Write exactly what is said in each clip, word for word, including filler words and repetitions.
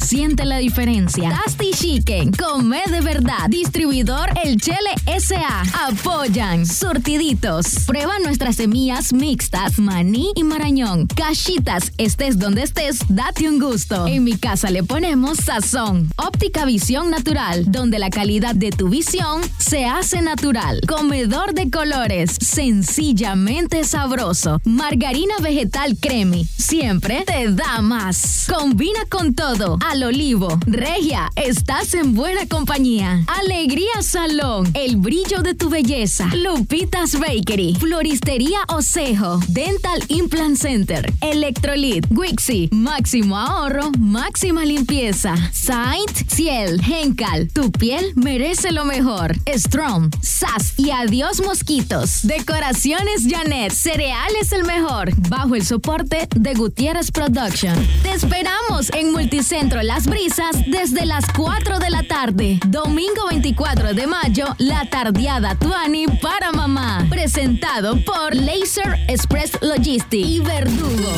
Siente la diferencia. Tasty Chicken, come de verdad. Distribuidor El Chele S A. Apoyan. Surtiditos. Prueba nuestras semillas mixtas, maní y marañón. Cachitas, estés donde estés, date un gusto. En mi casa le ponemos sazón. Óptica Visión Natural, donde la calidad de tu visión se hace natural. Comedor de colores, sencillamente sabroso. Margarina vegetal Cremi, siempre te da más. Combina con todo. Al Olivo, Regia, estás en buena compañía. Alegría Salón, el brillo de tu belleza. Lupitas Bakery, Floristería Osejo, Dental Implant Center, Electrolit, Wixi, máximo ahorro, máxima limpieza. Saint, Ciel, Hencal, tu piel merece lo mejor. Strong, S A S y adiós mosquitos. Decoraciones Janet, cereales el mejor, bajo el soporte de Gutiérrez Production. Te esperamos en Multicentro Las Brisas desde las cuatro de la tarde. Domingo veinticuatro de mayo, la tardeada Tuani para mamá. Presentado por Laser Express Logistics y Verdugo.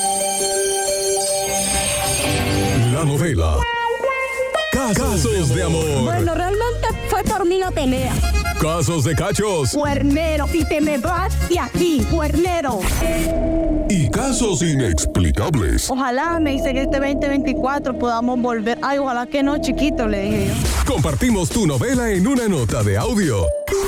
La novela Casos de amor. Bueno, realmente fue por mi no tenía. Casos de cachos. Cuernero, si te me vas de aquí, cuernero. Y casos inexplicables. Ojalá, me dice que este veinte veinticuatro podamos volver. Ay, ojalá que no, chiquito, le dije yo. Compartimos tu novela en una nota de audio.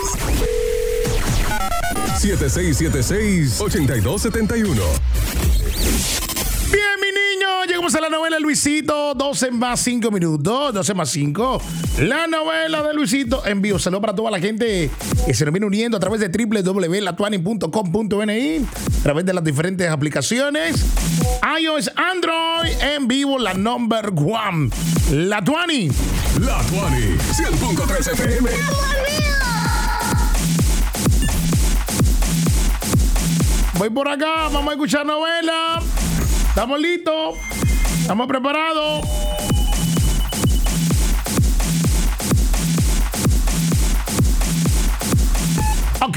siete seis siete seis, ocho dos siete uno. Bien, mi niño, llegamos a la novela de Luisito, doce más cinco minutos, doce más cinco. La novela de Luisito en vivo. Saludos para toda la gente que se nos viene uniendo a través de doble u doble u doble u punto la tuani punto com punto ene i, a través de las diferentes aplicaciones. iOS, Android, en vivo, la number one. La Tuani. La Tuani, cien punto tres F M. Voy por acá, vamos a escuchar novela. ¿Estamos listos? ¿Estamos preparados? Ok.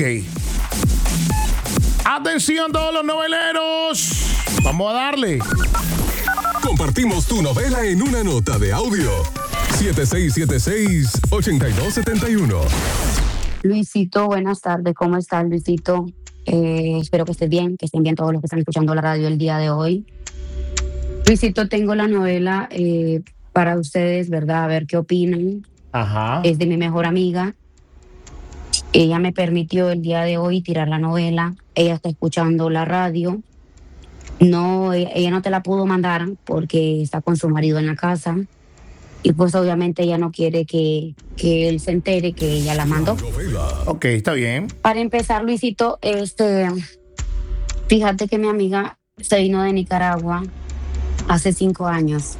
Atención todos los noveleros. Vamos a darle. Compartimos tu novela en una nota de audio. siete seis siete seis, ocho dos siete uno. Luisito, buenas tardes. ¿Cómo estás, Luisito? Eh, espero que estés bien, que estén bien todos los que están escuchando la radio el día de hoy. Luisito, tengo la novela eh, para ustedes, ¿verdad? A ver qué opinan. Ajá. Es de mi mejor amiga. Ella me permitió el día de hoy tirar la novela. Ella está escuchando la radio. No, ella, ella no te la pudo mandar porque está con su marido en la casa. Y pues obviamente ella no quiere que, que él se entere que ella la mandó. Ok, está bien. Para empezar, Luisito, este, fíjate que mi amiga se vino de Nicaragua hace cinco años.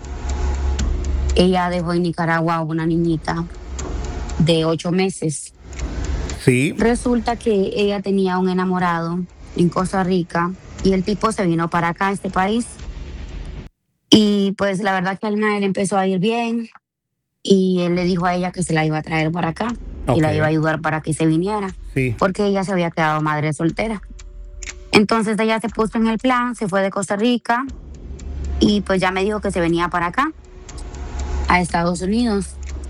Ella dejó en Nicaragua a una niñita de ocho meses. Sí. Resulta que ella tenía un enamorado en Costa Rica y el tipo se vino para acá, a este país. Y pues la verdad que al final él empezó a ir bien y él le dijo a ella que se la iba a traer para acá. Okay. Y la iba a ayudar para que se viniera. Sí. Porque ella se había quedado madre soltera. Entonces ella se puso en el plan, se fue de Costa Rica y pues ya me dijo que se venía para acá, a Estados Unidos.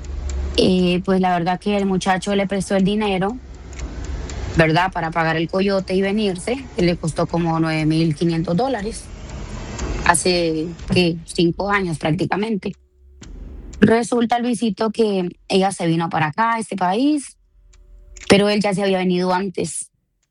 Y pues la verdad que el muchacho le prestó el dinero, ¿verdad? Para pagar el coyote y venirse, que le costó como nueve mil quinientos dólares. Hace, ¿qué? Cinco años prácticamente. Resulta, Luisito, que ella se vino para acá, a este país, pero él ya se había venido antes,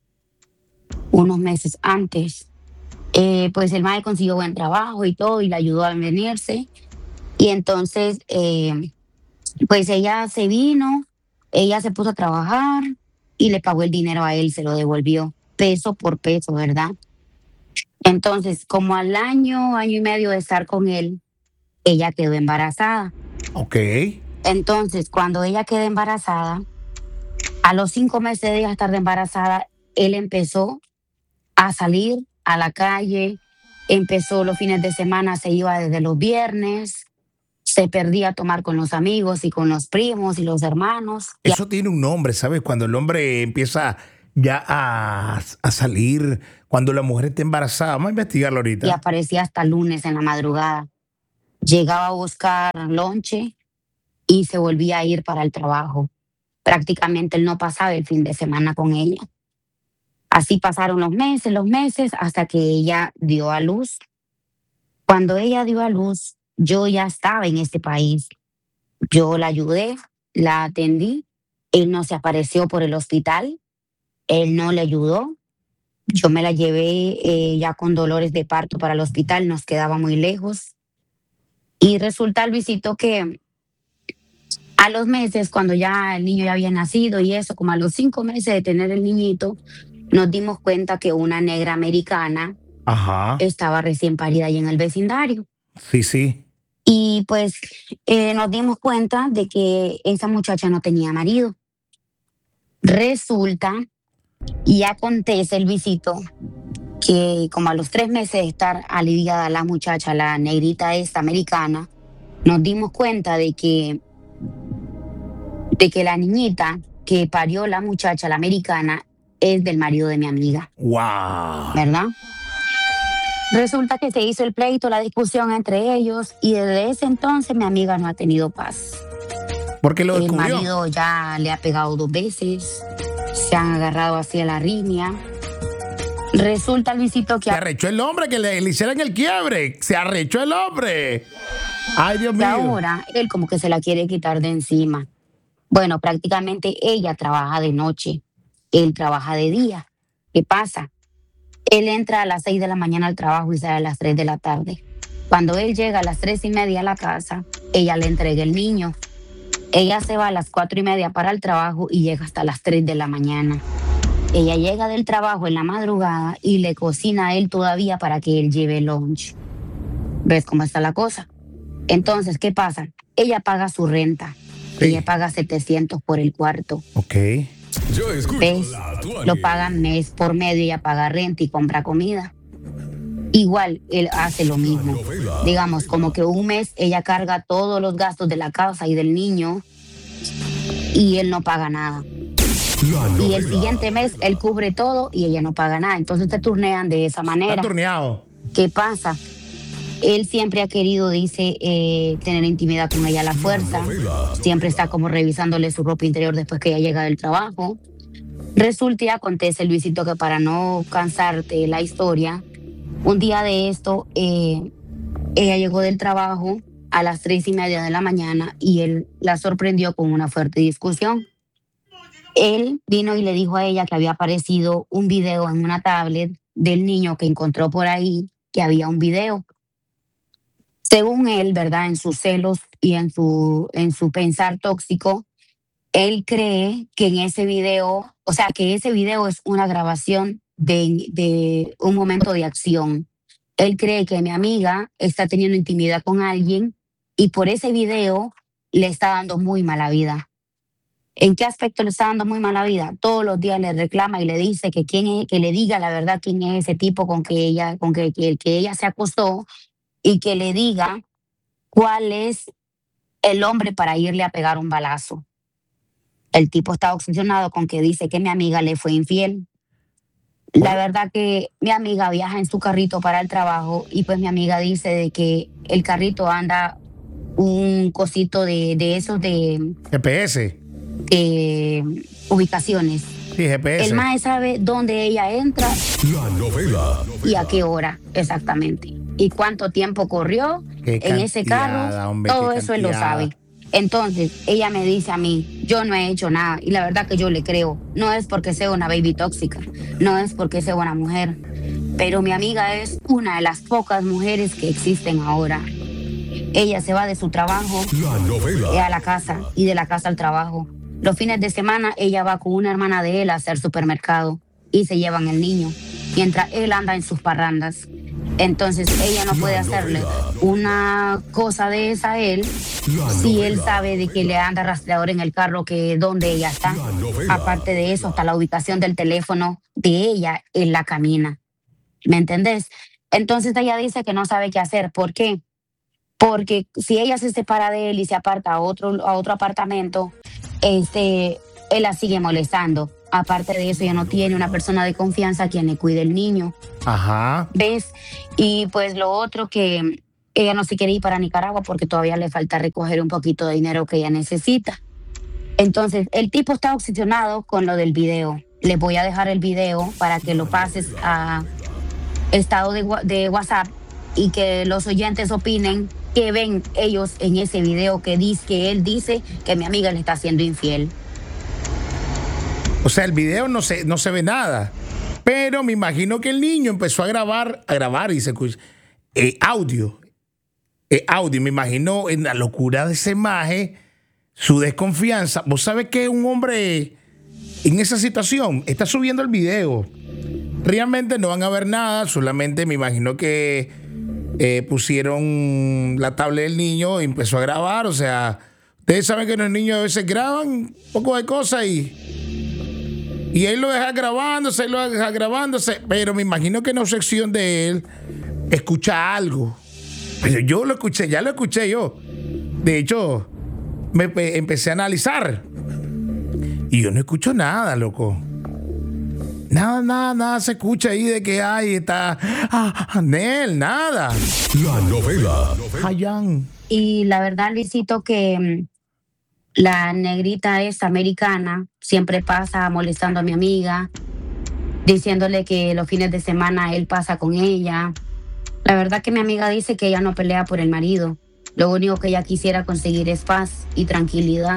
unos meses antes. Eh, pues el mae consiguió buen trabajo y todo, y le ayudó a venirse. Y entonces, eh, pues ella se vino, ella se puso a trabajar y le pagó el dinero a él, se lo devolvió, peso por peso, ¿verdad? Entonces, como al año, año y medio de estar con él, ella quedó embarazada. Ok. Entonces, cuando ella quedó embarazada, a los cinco meses de ella estar de embarazada, él empezó a salir a la calle, empezó los fines de semana, se iba desde los viernes, se perdía a tomar con los amigos y con los primos y los hermanos. Eso tiene un nombre, ¿sabes? Cuando el hombre empieza ya a, a salir, cuando la mujer está embarazada. Vamos a investigarlo ahorita. Y aparecía hasta lunes en la madrugada. llegaba a buscar lonche y se volvía a ir para el trabajo. Prácticamente él no pasaba el fin de semana con ella. Así pasaron los meses, los meses, hasta que ella dio a luz. Cuando ella dio a luz, yo ya estaba en este país. Yo la ayudé, la atendí. Él no se apareció por el hospital. Él no le ayudó. Yo me la llevé eh, ya con dolores de parto para el hospital. Nos quedaba muy lejos. Y resulta, Luisito, que a los meses, cuando ya el niño ya había nacido y eso, como a los cinco meses de tener el niñito, nos dimos cuenta que una negra americana Ajá. estaba recién parida ahí en el vecindario. Sí, sí. Y pues eh, nos dimos cuenta de que esa muchacha no tenía marido. Resulta y acontece, Luisito, que como a los tres meses de estar aliviada la muchacha, la negrita esta americana, nos dimos cuenta de que, de que la niñita que parió la muchacha, la americana, es del marido de mi amiga. Wow. ¿Verdad? Resulta que se hizo el pleito, la discusión entre ellos, y desde ese entonces mi amiga no ha tenido paz. Porque lo El descubrió. marido ya le ha pegado dos veces, se han agarrado así a la riña. Resulta, Luisito, que Se arrechó el hombre, que le, le hicieran el quiebre. Se arrechó el hombre. Ay, Dios Y mío. ahora él como que se la quiere quitar de encima. Bueno, prácticamente ella trabaja de noche, él trabaja de día. ¿Qué pasa? Él entra a las seis de la mañana al trabajo y sale a las tres de la tarde. Cuando él llega a las tres y media a la casa, ella le entrega el niño. Ella se va a las cuatro y media para el trabajo y llega hasta las tres de la mañana. Ella llega del trabajo en la madrugada y le cocina a él todavía para que él lleve lunch. ¿Ves cómo está la cosa? Entonces, ¿qué pasa? Ella paga su renta. Sí. Ella paga setecientos por el cuarto. Ok. Yo escucho ¿Ves? la actual. Lo pagan mes por medio, ella paga renta y compra comida. Igual, él hace lo mismo. Digamos, como que un mes ella carga todos los gastos de la casa y del niño y él no paga nada. La Y el novela. siguiente mes él cubre todo y ella no paga nada. Entonces te turnean de esa Está manera. turneado. ¿Qué pasa? Él siempre ha querido, dice, eh, tener intimidad con ella a la fuerza. Siempre está como revisándole su ropa interior después que ella llega del trabajo. Resulta y acontece, Luisito, que para no cansarte la historia, un día de esto, eh, ella llegó del trabajo a las tres y media de la mañana y él la sorprendió con una fuerte discusión. Él vino y le dijo a ella que había aparecido un video en una tablet del niño que encontró por ahí, que había un video. Según él, ¿verdad? En sus celos y en su, en su pensar tóxico, él cree que en ese video, o sea, que ese video es una grabación de, de un momento de acción. Él cree que mi amiga está teniendo intimidad con alguien y por ese video le está dando muy mala vida. ¿En qué aspecto le está dando muy mala vida? Todos los días le reclama y le dice que, quién es, que le diga la verdad quién es ese tipo con que ella, con que, que, que ella se acostó y que le diga cuál es el hombre para irle a pegar un balazo. El tipo está obsesionado con que dice que mi amiga le fue infiel. La verdad que mi amiga viaja en su carrito para el trabajo y pues mi amiga dice de que el carrito anda un cosito de, de esos de, G P S. de ubicaciones. Sí, G P S. El mae sabe dónde ella entra La novela. y a qué hora exactamente. Y cuánto tiempo corrió Qué en ese cantidad, carro. hombre, Todo qué eso él lo cantidad. sabe. Entonces, ella me dice a mí, yo no he hecho nada. Y la verdad que yo le creo. No es porque sea una baby tóxica. No es porque sea una mujer. Pero mi amiga es una de las pocas mujeres que existen ahora. Ella se va de su trabajo La novela. eh, a la casa y de la casa al trabajo. Los fines de semana ella va con una hermana de él a hacer supermercado y se llevan el niño, mientras él anda en sus parrandas. Entonces ella no puede hacerle una cosa de esa a él La si él novela. sabe de que le anda rastreador en el carro que donde ella está. La novela. Aparte de eso, hasta la ubicación del teléfono de ella en la camina. ¿Me entendés? Entonces ella dice que no sabe qué hacer. ¿Por qué? Porque si ella se separa de él y se aparta a otro, a otro apartamento, este, él la sigue molestando. Aparte de eso, ella no tiene una persona de confianza quien le cuide el niño. Ajá. ¿Ves? Y pues lo otro que ella no se quiere ir para Nicaragua porque todavía le falta recoger un poquito de dinero que ella necesita. Entonces, el tipo está obsesionado con lo del video. Les voy a dejar el video para que lo pases a estado de, de WhatsApp y que los oyentes opinen qué ven ellos en ese video que dice que él dice que mi amiga le está haciendo infiel. O sea, el video no se, no se ve nada. Pero me imagino que el niño empezó a grabar, a grabar y se escucha eh, audio. Eh, audio. Me imagino en la locura de ese imagen, su desconfianza. Vos sabés que un hombre en esa situación está subiendo el video. Realmente no van a ver nada, solamente me imagino que eh, pusieron la tablet del niño y empezó a grabar. O sea, ustedes saben que los niños a veces graban un poco de cosas y, y él lo deja grabándose, él lo deja grabándose, pero me imagino que en la sección de él escucha algo. Pero yo lo escuché, ya lo escuché yo. De hecho, me pe- empecé a analizar y yo no escucho nada, loco. Nada, nada, nada se escucha ahí de que ay, está ah, Anel, nada. La novela. Hayan. Y la verdad, Luisito, que mm, la negrita es americana, siempre pasa molestando a mi amiga, diciéndole que los fines de semana él pasa con ella. La verdad que mi amiga dice que ella no pelea por el marido. Lo único que ella quisiera conseguir es paz y tranquilidad.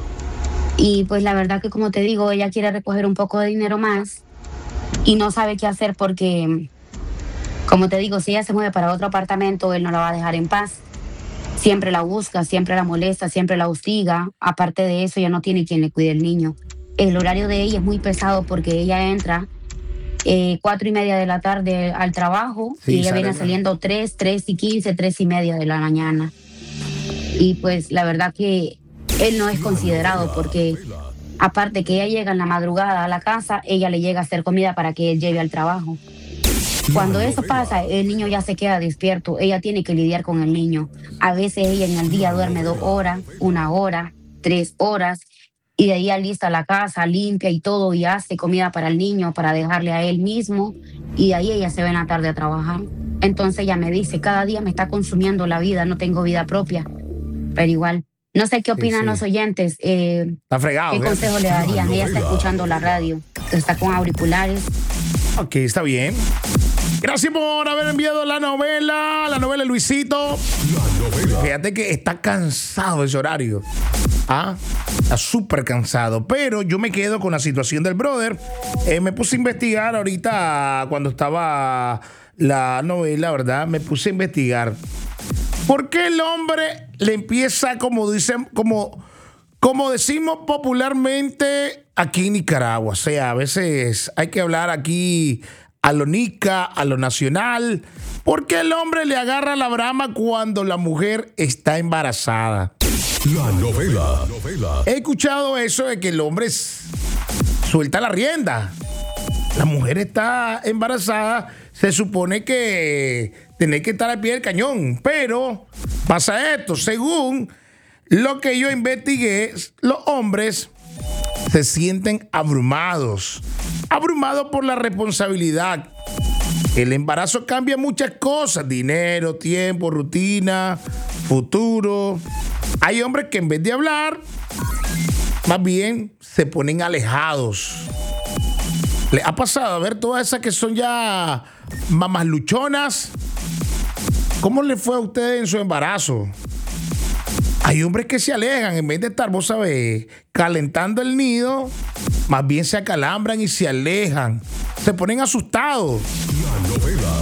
Y pues la verdad que, como te digo, ella quiere recoger un poco de dinero más y no sabe qué hacer porque, como te digo, si ella se mueve para otro apartamento, él no la va a dejar en paz. Siempre la busca, siempre la molesta, siempre la hostiga. Aparte de eso, ella no tiene quien le cuide el niño. El horario de ella es muy pesado porque ella entra eh, cuatro y media de la tarde al trabajo Sí, y ella sale, viene saliendo tres, tres y quince, tres y media de la mañana. Y pues la verdad que él no es considerado porque aparte que ella llega en la madrugada a la casa, ella le llega a hacer comida para que él lleve al trabajo. Cuando eso pasa, el niño ya se queda despierto. Ella tiene que lidiar con el niño. A veces ella en el día duerme dos horas, una hora, tres horas, y de ahí alista la casa, limpia y todo, y hace comida para el niño, para dejarle a él mismo, y de ahí ella se va en la tarde a trabajar. Entonces ella me dice, cada día me está consumiendo la vida, no tengo vida propia. Pero igual, no sé qué opinan Sí, sí. los oyentes. Eh, Está fregado. ¿Qué ¿eh? consejo le darían? Ella está escuchando la radio, está con auriculares. Ok, está bien. Gracias por haber enviado la novela, la novela Luisito. La novela. Fíjate que está cansado ese horario. Ah, está súper cansado. Pero yo me quedo con la situación del brother. Eh, me puse a investigar ahorita cuando estaba la novela, ¿verdad? Me puse a investigar. ¿Por qué el hombre le empieza, como dicen, como, como decimos popularmente aquí en Nicaragua? O sea, a veces hay que hablar aquí a lo nica, a lo nacional. ¿Por qué el hombre le agarra la brama cuando la mujer está embarazada? La novela. He escuchado eso de que el hombre s- suelta la rienda. La mujer está embarazada, se supone que tiene que estar al pie del cañón. Pero pasa esto, según lo que yo investigué, los hombres se sienten abrumados. Abrumados por la responsabilidad. El embarazo cambia muchas cosas: dinero, tiempo, rutina, futuro. Hay hombres que en vez de hablar, más bien se ponen alejados. ¿Le ha pasado a ver todas esas que son ya mamás luchonas? ¿Cómo le fue a ustedes en su embarazo? Hay hombres que se alejan, en vez de estar, vos sabés, calentando el nido, más bien se acalambran y se alejan. Se ponen asustados. La novela.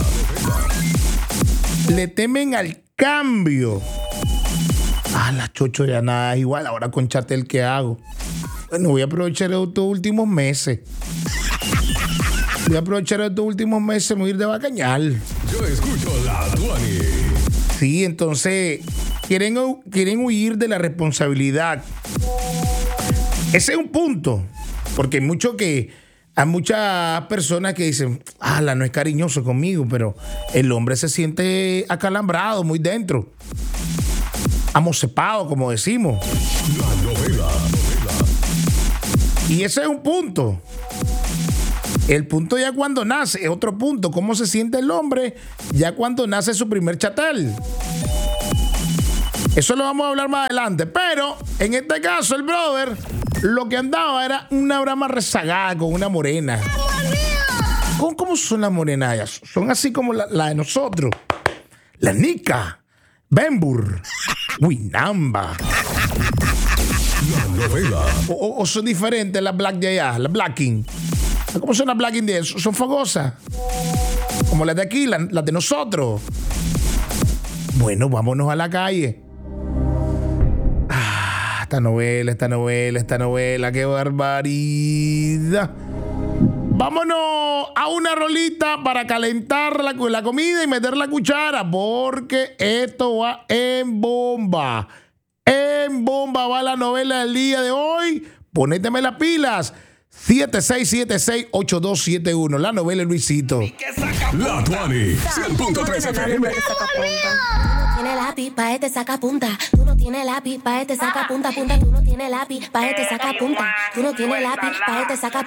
Le temen al cambio. Ah, la chocho ya nada es igual. Ahora con Chatel, ¿qué hago? Bueno, voy a aprovechar estos últimos meses. Voy a aprovechar estos últimos meses, me voy a ir de bacañal. Yo escucho la Tuani. Sí, entonces quieren, hu- quieren huir de la responsabilidad. Ese es un punto. Porque hay mucho que hay muchas personas que dicen, ah, la no es cariñoso conmigo, pero el hombre se siente acalambrado muy dentro. Amocepado, como decimos. La novela. Y ese es un punto. El punto ya cuando nace es otro punto. ¿Cómo se siente el hombre ya cuando nace su primer chatel? Eso lo vamos a hablar más adelante. Pero en este caso, el brother lo que andaba era una brama rezagada con una morena. ¿Cómo, cómo son las morenas ellas? Son así como la, la de nosotros. La Nica, Bembur, Winamba. La novela. O, o, o son diferentes las Black de allá, las Blacking. ¿Cómo son las Blacking de ellas? Son fogosas. Como las de aquí, las, las de nosotros. Bueno, vámonos a la calle. Ah, esta novela, esta novela, esta novela, qué barbaridad. Vámonos a una rolita para calentar la, la comida y meter la cuchara, porque esto va en bomba. En bomba va la novela del día de hoy. Ponéteme las pilas. siete seis siete seis, ocho dos siete uno. La novela de Luisito. La Tuani. cien punto tres F M. Tú no tienes lápiz pa' este saca punta. Tú no tienes lápiz pa' este saca punta, punta. Tú no tienes lápiz pa' este saca punta. Tú no tienes lápiz pa' este saca punta.